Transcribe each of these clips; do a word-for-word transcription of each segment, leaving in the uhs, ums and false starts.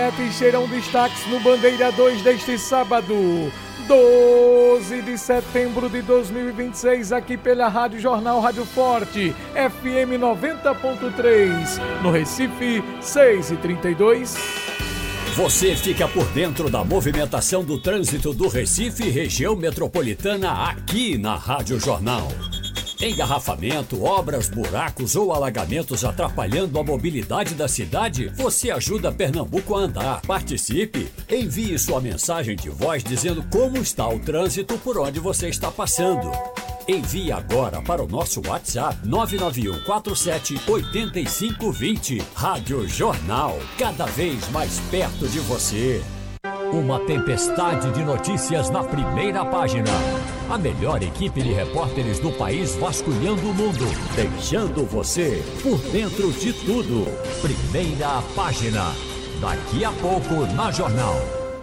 Serão destaques no Bandeira dois deste sábado, doze de setembro de dois mil e vinte e seis, aqui pela Rádio Jornal Rádio Forte, F M noventa ponto três, no Recife, seis e trinta e dois. Você fica por dentro da movimentação do trânsito do Recife e região metropolitana aqui na Rádio Jornal. Engarrafamento, obras, buracos ou alagamentos atrapalhando a mobilidade da cidade? Você ajuda Pernambuco a andar. Participe! Envie sua mensagem de voz dizendo como está o trânsito por onde você está passando. Envie agora para o nosso WhatsApp nove nove um quatro sete oito cinco dois zero. Rádio Jornal, cada vez mais perto de você. Uma tempestade de notícias na primeira página. A melhor equipe de repórteres do país vasculhando o mundo, deixando você por dentro de tudo. Primeira página. Daqui a pouco na Jornal.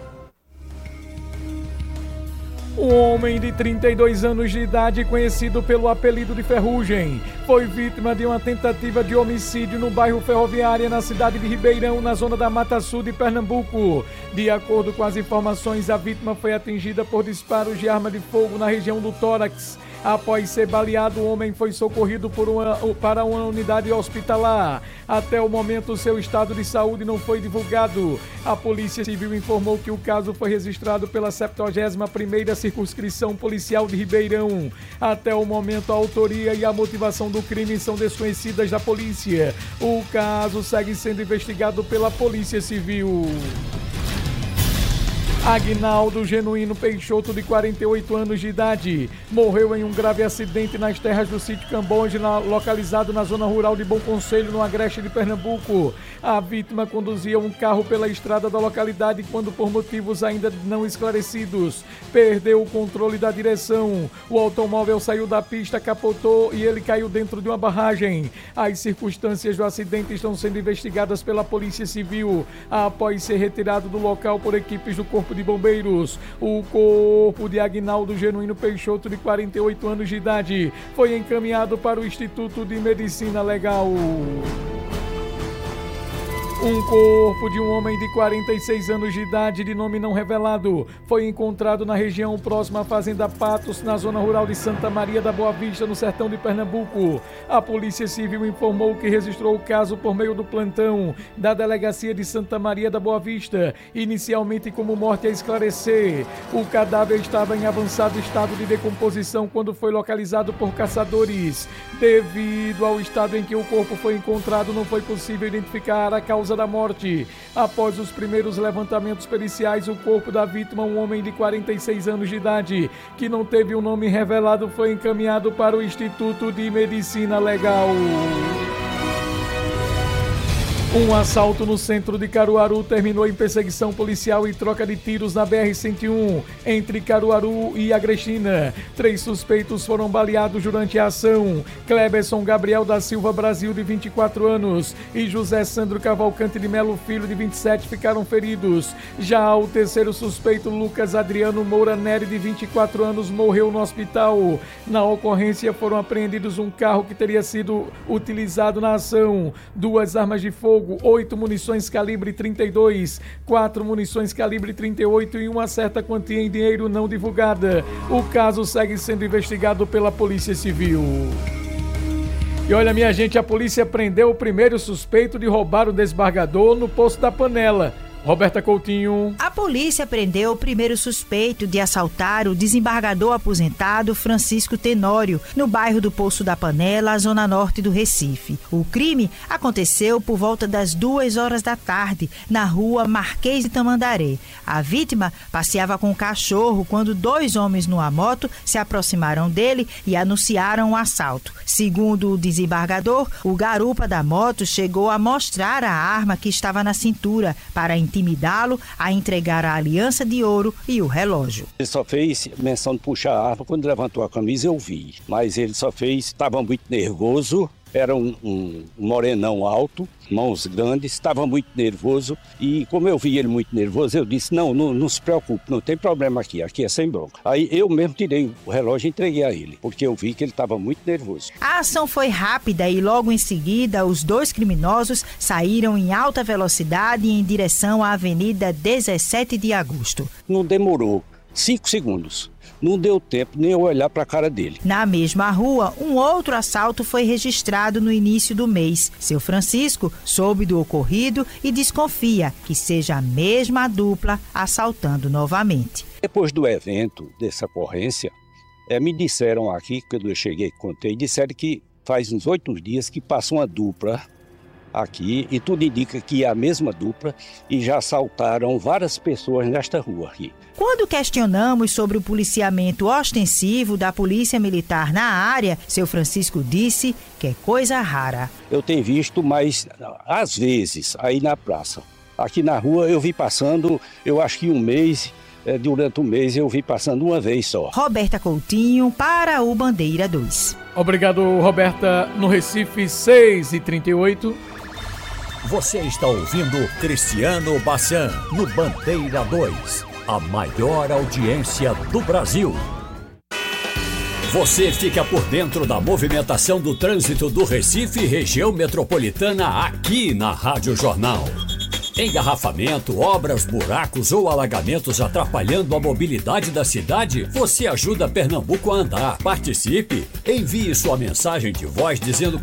Um homem de trinta e dois anos de idade, conhecido pelo apelido de Ferrugem, foi vítima de uma tentativa de homicídio no bairro Ferroviária, na cidade de Ribeirão, na zona da Mata Sul de Pernambuco. De acordo com as informações, a vítima foi atingida por disparos de arma de fogo na região do tórax. Após ser baleado, o homem foi socorrido por uma, para uma unidade hospitalar. Até o momento, seu estado de saúde não foi divulgado. A Polícia Civil informou que o caso foi registrado pela septuagésima primeira Circunscrição Policial de Ribeirão. Até o momento, a autoria e a motivação do crime são desconhecidas da polícia. O caso segue sendo investigado pela Polícia Civil. Aguinaldo Genuíno Peixoto, de quarenta e oito anos de idade, morreu em um grave acidente nas terras do sítio Cambonge, na, localizado na zona rural de Bom Conselho, no Agreste de Pernambuco. A vítima conduzia um carro pela estrada da localidade quando, por motivos ainda não esclarecidos, perdeu o controle da direção. O automóvel saiu da pista, capotou e ele caiu dentro de uma barragem. As circunstâncias do acidente estão sendo investigadas pela Polícia Civil, após ser retirado do local por equipes do Corpo de Bombeiros. O corpo de Aguinaldo Genuíno Peixoto, de quarenta e oito anos de idade, foi encaminhado para o Instituto de Medicina Legal. Um corpo de um homem de quarenta e seis anos de idade, de nome não revelado, foi encontrado na região próxima à Fazenda Patos, na zona rural de Santa Maria da Boa Vista, no sertão de Pernambuco. A Polícia Civil informou que registrou o caso por meio do plantão da Delegacia de Santa Maria da Boa Vista, inicialmente como morte a esclarecer. O cadáver estava em avançado estado de decomposição quando foi localizado por caçadores. Devido ao estado em que o corpo foi encontrado, não foi possível identificar a causa da morte. Após os primeiros levantamentos periciais, o corpo da vítima, um homem de quarenta e seis anos de idade, que não teve o nome revelado, foi encaminhado para o Instituto de Medicina Legal. Um assalto no centro de Caruaru terminou em perseguição policial e troca de tiros na B R cento e um, entre Caruaru e Agrestina. Três suspeitos foram baleados durante a ação. Cleberson Gabriel da Silva Brasil, de vinte e quatro anos, e José Sandro Cavalcante de Melo Filho, de vinte e sete, ficaram feridos. Já o terceiro suspeito, Lucas Adriano Moura Neri, de vinte e quatro anos, morreu no hospital. Na ocorrência foram apreendidos um carro que teria sido utilizado na ação, duas armas de fogo, oito munições calibre trinta e dois, quatro munições calibre trinta e oito e uma certa quantia em dinheiro não divulgada. O caso segue sendo investigado pela Polícia Civil. E olha, minha gente, a polícia prendeu o primeiro suspeito de roubar o desembargador no Poço da Panela. Roberta Coutinho. A polícia prendeu o primeiro suspeito de assaltar o desembargador aposentado Francisco Tenório, no bairro do Poço da Panela, zona norte do Recife. O crime aconteceu por volta das duas horas da tarde, na rua Marquês de Tamandaré. A vítima passeava com o cachorro quando dois homens numa moto se aproximaram dele e anunciaram o assalto. Segundo o desembargador, o garupa da moto chegou a mostrar a arma que estava na cintura para intimidá-lo a entregar a aliança de ouro e o relógio. Ele só fez menção de puxar a arma. Quando levantou a camisa eu vi, mas ele só fez, estava muito nervoso Era um, um morenão alto, mãos grandes, estava muito nervoso e como eu vi ele muito nervoso, eu disse, não, não, não se preocupe, não tem problema aqui, aqui é sem bronca. Aí eu mesmo tirei o relógio e entreguei a ele, porque eu vi que ele estava muito nervoso. A ação foi rápida e logo em seguida os dois criminosos saíram em alta velocidade em direção à Avenida dezessete de agosto. Não demorou cinco segundos. Não deu tempo nem eu olhar para a cara dele. Na mesma rua, um outro assalto foi registrado no início do mês. Seu Francisco soube do ocorrido e desconfia que seja a mesma dupla assaltando novamente. Depois do evento, dessa ocorrência, é, me disseram aqui, quando eu cheguei e contei, disseram que faz uns oito dias que passa uma dupla aqui e tudo indica que é a mesma dupla e já assaltaram várias pessoas nesta rua aqui. Quando questionamos sobre o policiamento ostensivo da Polícia Militar na área, seu Francisco disse que é coisa rara. Eu tenho visto, mas às vezes, aí na praça. Aqui na rua eu vi passando, eu acho que um mês, durante um mês eu vi passando uma vez só. Roberta Coutinho para o Bandeira dois. Obrigado, Roberta. No Recife, seis e trinta e oito. Você está ouvindo Cristiano Bassan no Bandeira dois, a maior audiência do Brasil. Você fica por dentro da movimentação do trânsito do Recife e região metropolitana aqui na Rádio Jornal. Engarrafamento, obras, buracos ou alagamentos atrapalhando a mobilidade da cidade? Você ajuda Pernambuco a andar. Participe! Envie sua mensagem de voz dizendo